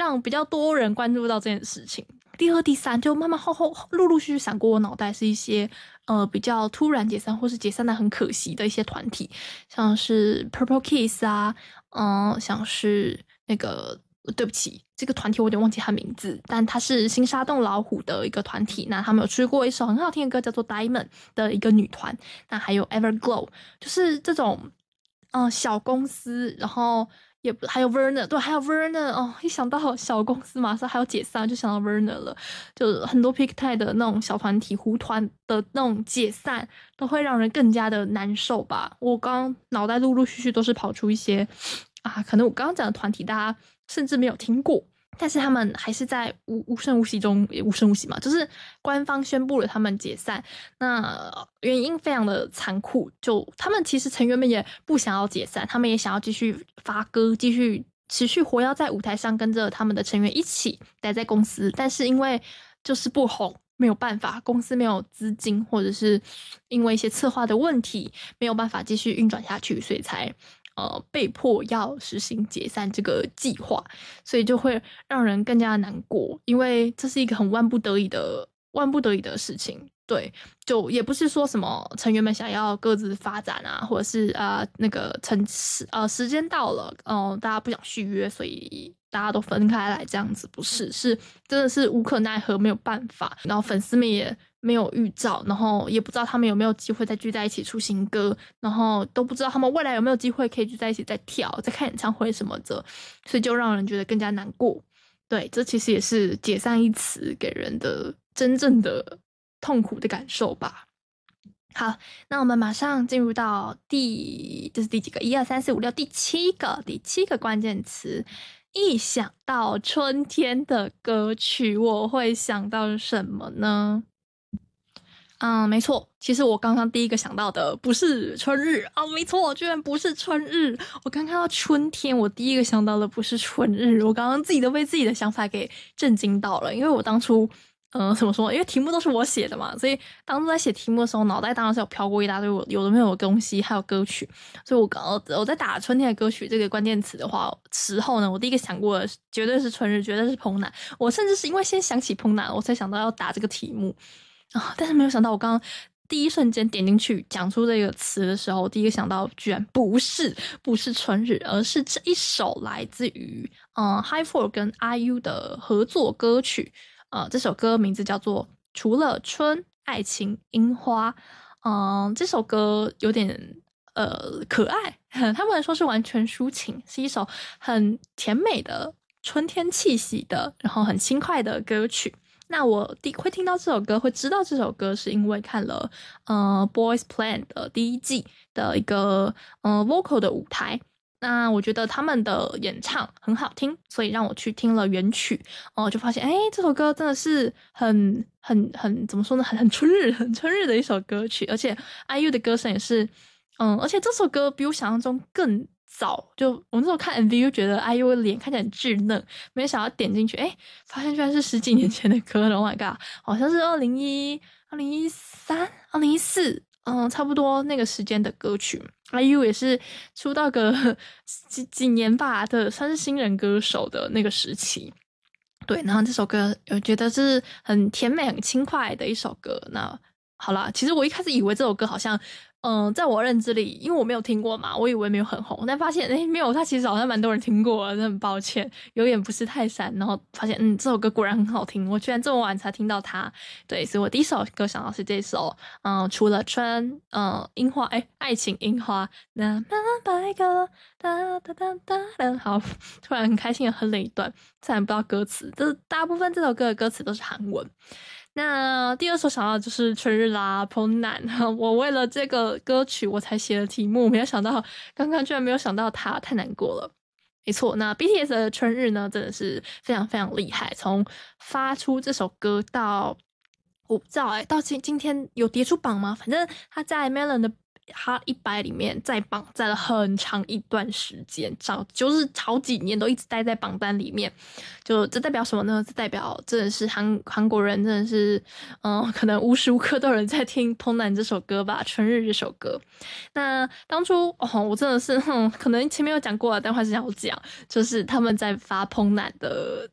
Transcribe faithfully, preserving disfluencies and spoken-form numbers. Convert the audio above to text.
让比较多人关注到这件事情。第二、第三就慢慢后后陆陆续续闪过我脑袋是一些呃比较突然解散或是解散的很可惜的一些团体，像是 Purple Kiss 啊，嗯、呃，像是那个对不起，这个团体我有点忘记他名字，但他是新沙洞老虎的一个团体。那他们有出过一首很好听的歌，叫做 Diamond 的一个女团。那还有 Everglow， 就是这种嗯、呃、小公司，然后。也不还有 Verna， 对，还有 Verna 哦，一想到小公司马上还有解散，就想到 Verna 了。就很多 Pigtai 的那种小团体、胡团的那种解散，都会让人更加的难受吧。我刚刚脑袋陆陆续续都是跑出一些啊，可能我刚刚讲的团体大家甚至没有听过，但是他们还是在无无声无息中，也无声无息嘛，就是官方宣布了他们解散。那原因非常的残酷，就他们其实成员们也不想要解散，他们也想要继续发歌，继续持续活跃在舞台上，跟着他们的成员一起待在公司。但是因为就是不红，没有办法，公司没有资金，或者是因为一些策划的问题，没有办法继续运转下去，所以才。呃，被迫要实行解散这个计划，所以就会让人更加难过，因为这是一个很万不得已的、万不得已的事情。对，就也不是说什么成员们想要各自发展啊，或者是啊、呃、那个成呃时间到了，哦、呃，大家不想续约，所以大家都分开来这样子，不是，是真的是无可奈何，没有办法。然后粉丝们也没有预兆，然后也不知道他们有没有机会再聚在一起出新歌，然后都不知道他们未来有没有机会可以聚在一起再跳、再看演唱会什么的，所以就让人觉得更加难过。对，这其实也是解散一词给人的真正的痛苦的感受吧。好，那我们马上进入到第这是第几个？一二三四五六，第七个，第七个关键词。一想到春天的歌曲，我会想到什么呢？嗯，没错，其实我刚刚第一个想到的不是春日啊，没错，居然不是春日。我刚看到春天，我第一个想到的不是春日，我刚刚自己都被自己的想法给震惊到了，因为我当初。嗯，怎么说？因为题目都是我写的嘛，所以当初在写题目的时候，脑袋当然是有飘过一大堆有的没有的东西，还有歌曲。所以我刚我在打春天的歌曲这个关键词的话时候呢，我第一个想过的绝对是春日，绝对是彭南。我甚至是因为先想起彭南，我才想到要打这个题目啊，但是没有想到我刚刚第一瞬间点进去讲出这个词的时候，第一个想到居然不是不是春日，而是这一首来自于嗯 High Four 跟 I U 的合作歌曲。呃，这首歌名字叫做《除了春，爱情樱花》。嗯、呃，这首歌有点呃可爱，他们说是完全抒情，是一首很甜美的春天气息的，然后很轻快的歌曲。那我第会听到这首歌，会知道这首歌，是因为看了呃《Boys Plan》的第一季的一个呃 vocal 的舞台。那我觉得他们的演唱很好听，所以让我去听了原曲，哦、呃，就发现，哎，这首歌真的是很、很、很怎么说呢，很很春日、很春日的一首歌曲，而且 I U 的歌声也是，嗯，而且这首歌比我想象中更早，就我那时候看 M V 就觉得 I U 的脸看起来很稚嫩，没想到点进去，哎，发现居然是十几年前的歌了 ，Oh my god，好像是二零一、二零一三、二零一四。嗯，差不多那个时间的歌曲 ，I U 也是出道个几几年吧的，算是新人歌手的那个时期。对，然后这首歌我觉得是很甜美、很轻快的一首歌。那好啦，其实我一开始以为这首歌好像，嗯、呃，在我认知里，因为我没有听过嘛，我以为没有很红，但发现诶没有，它其实好像蛮多人听过的，真的很抱歉，有点不是太闪。然后发现，嗯，这首歌果然很好听，我居然这么晚才听到它。对，所以我第一首歌想到是这首，嗯、呃，除了春，嗯、呃，樱花，诶爱情樱花，那慢慢白鸽，哒哒哒哒哒，好，突然很开心的哼了一段，虽然不知道歌词，这大部分这首歌的歌词都是韩文。那第二首想到的就是春日啦，彭南。我为了这个歌曲我才写了题目，没有想到刚刚居然没有想到他，太难过了。没错，那 B T S 的春日呢，真的是非常非常厉害。从发出这首歌到我不知道哎、欸，到今今天有跌出榜吗？反正他在 Melon 的他一百里面在榜在了很长一段时间，早就是好几年都一直待在榜单里面。就这代表什么呢？这代表真的是韩韩国人真的是，嗯、呃，可能无时无刻都有人在听彭南这首歌吧，《春日》这首歌。那当初哦，我真的是，哼，可能前面有讲过了，但还是要讲，就是他们在发彭南的